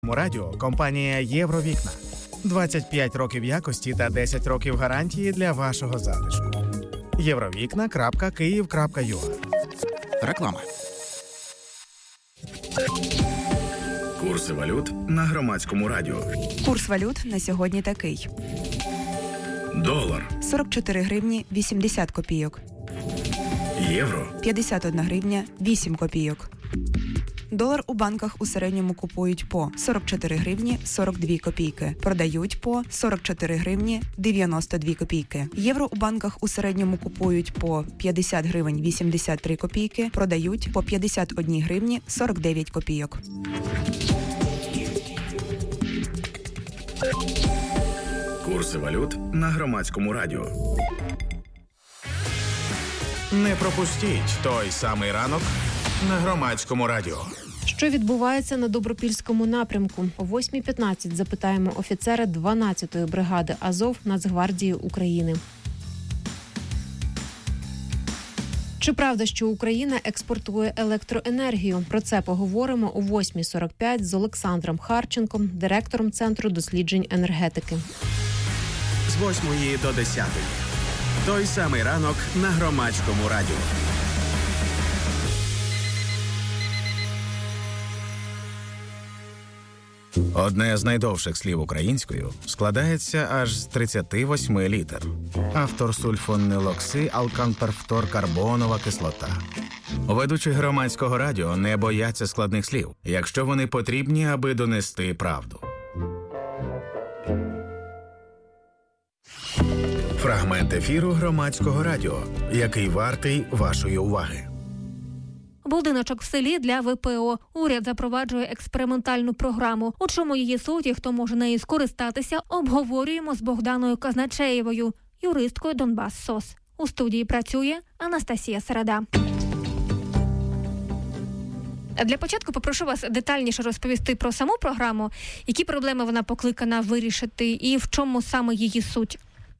Радіо компанія Євровікна. 25 років якості та 10 років гарантії для вашого затишку. Євровікна.Київ.ua. Реклама. Курси валют на Громадському радіо. Курс валют на сьогодні такий. Долар 44 гривні 80 копійок. Євро 51 гривня 8 копійок. Долар у банках у середньому купують по 44 гривні 42 копійки, продають по 44 гривні 92 копійки. Євро у банках у середньому купують по 50 гривень 83 копійки, продають по 51 гривні 49 копійок. Курси валют на Громадському радіо. Не пропустіть той самий ранок на Громадському радіо. Що відбувається на Добропільському напрямку? О 8:15 запитаємо офіцера 12-ї бригади Азов Нацгвардії України. Чи правда, що Україна експортує електроенергію? Про це поговоримо о 8:45 з Олександром Харченком, директором Центру досліджень енергетики. З 8 до 10. Той самий ранок на Громадському радіо. Одне з найдовших слів українською складається аж з 38 літер. Автор сульфонилоксиалканперфторкарбонова кислота. Ведучі Громадського радіо не бояться складних слів, якщо вони потрібні, аби донести правду. Фрагмент ефіру Громадського радіо, який вартий вашої уваги. Будиночок в селі для ВПО. Уряд запроваджує експериментальну програму. У чому її суть і хто може нею скористатися, обговорюємо з Богданою Казначеєвою, юристкою Донбас-СОС. У студії працює Анастасія Середа. Для початку попрошу вас детальніше розповісти про саму програму, які проблеми вона покликана вирішити і в чому саме її суть.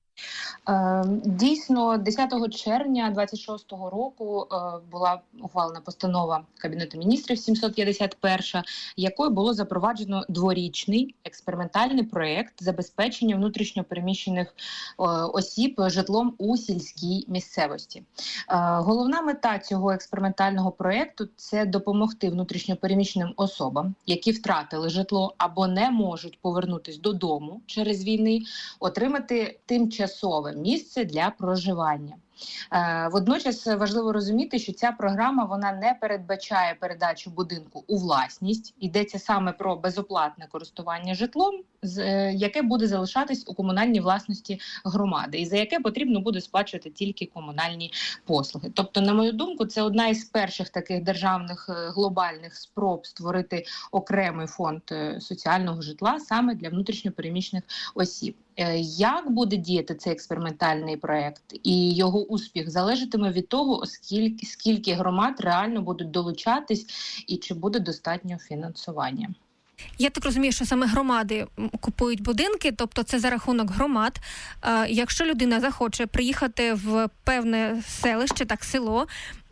Дійсно, 10 червня 26-го року була ухвалена постанова Кабінету міністрів 751, якою було запроваджено дворічний експериментальний проєкт забезпечення внутрішньопереміщених осіб житлом у сільській місцевості. Головна мета цього експериментального проєкту – це допомогти внутрішньопереміщеним особам, які втратили житло або не можуть повернутися додому через війни, отримати тимчасове місце для проживання. Водночас важливо розуміти, що ця програма вона не передбачає передачу будинку у власність. Йдеться саме про безоплатне користування житлом, яке буде залишатись у комунальній власності громади і за яке потрібно буде сплачувати тільки комунальні послуги. Тобто, на мою думку, це одна із перших таких державних глобальних спроб створити окремий фонд соціального житла саме для внутрішньопереміщених осіб. Як буде діяти цей експериментальний проєкт і його успіх залежатиме від того, скільки громад реально будуть долучатись і чи буде достатньо фінансування. Я так розумію, що саме громади купують будинки, тобто це за рахунок громад. Якщо людина захоче приїхати в певне селище, так село,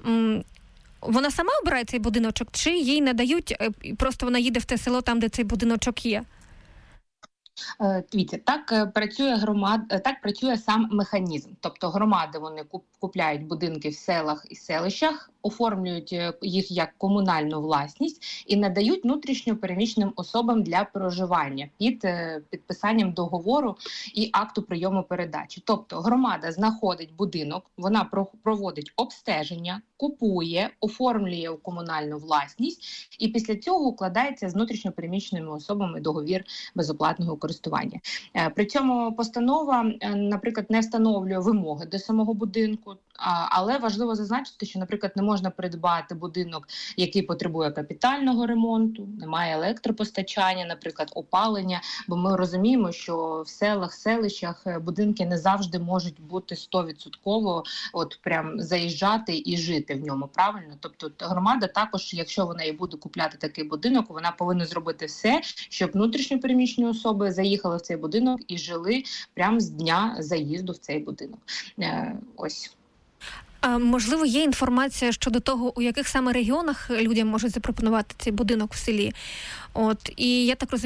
вона сама обирає цей будиночок, чи їй надають, просто вона їде в те село, там, де цей будиночок є? Дивіться, так працює сам механізм. Тобто громади вони купляють будинки в селах і селищах, оформлюють їх як комунальну власність і надають внутрішньопереміщеним особам для проживання під підписанням договору і акту прийому передачі. Тобто громада знаходить будинок, вона проводить обстеження, купує, оформлює у комунальну власність і після цього укладається з внутрішньопереміщеними особами договір безоплатного користування. При цьому постанова, наприклад, не встановлює вимоги до самого будинку, але важливо зазначити, що, наприклад, не можна придбати будинок, який потребує капітального ремонту, немає електропостачання, наприклад, опалення, бо ми розуміємо, що в селах, селищах будинки не завжди можуть бути 100% от прям заїжджати і жити в ньому, правильно? Тобто громада також, якщо вона і буде купляти такий будинок, вона повинна зробити все, щоб внутрішньопереміщені особи заїхали в цей будинок і жили прямо з дня заїзду в цей будинок. Ось. Можливо, є інформація щодо того, у яких саме регіонах людям можуть запропонувати цей будинок в селі. І я так розумію,